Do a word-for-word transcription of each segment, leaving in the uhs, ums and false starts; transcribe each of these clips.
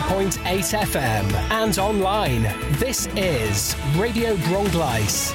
point eight F M and online. This is Radio Bronglais.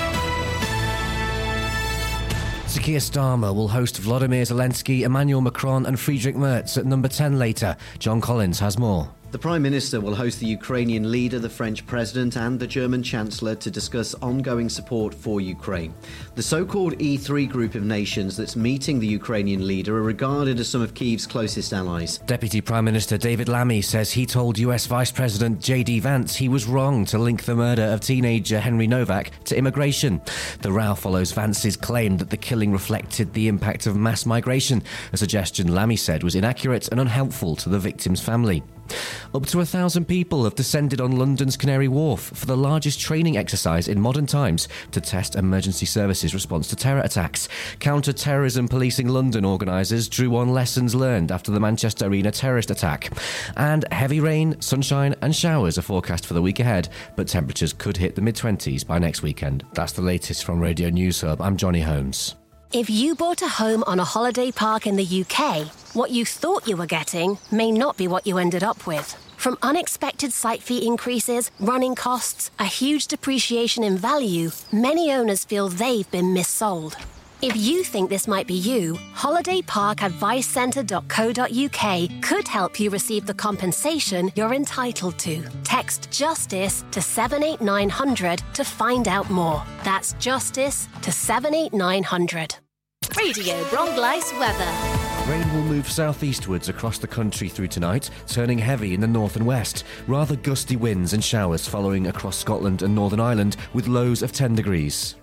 Sir Keir Starmer will host Volodymyr Zelensky, Emmanuel Macron and Friedrich Merz at number ten later. John Collins has more. The Prime Minister will host the Ukrainian leader, the French President and the German Chancellor to discuss ongoing support for Ukraine. The so-called E three group of nations that's meeting the Ukrainian leader are regarded as some of Kyiv's closest allies. Deputy Prime Minister David Lammy says he told U S Vice President J D Vance he was wrong to link the murder of teenager Henry Novak to immigration. The row follows Vance's claim that the killing reflected the impact of mass migration, a suggestion Lammy said was inaccurate and unhelpful to the victim's family. Up to a thousand people have descended on London's Canary Wharf for the largest training exercise in modern times to test emergency services' response to terror attacks. Counter-terrorism Policing London organisers drew on lessons learned after the Manchester Arena terrorist attack. And heavy rain, sunshine and showers are forecast for the week ahead, but temperatures could hit the mid-twenties by next weekend. That's the latest from Radio News Hub. I'm Johnny Holmes. If you bought a home on a holiday park in the U K, what you thought you were getting may not be what you ended up with. From unexpected site fee increases, running costs, a huge depreciation in value, many owners feel they've been missold. If you think this might be you, holiday park advice centre dot co dot U K could help you receive the compensation you're entitled to. Text JUSTICE to seven eight nine hundred to find out more. That's JUSTICE to seven eight nine hundred. Radio Bronglais weather. Rain will move southeastwards across the country through tonight, turning heavy in the north and west. Rather gusty winds and showers following across Scotland and Northern Ireland with lows of ten degrees.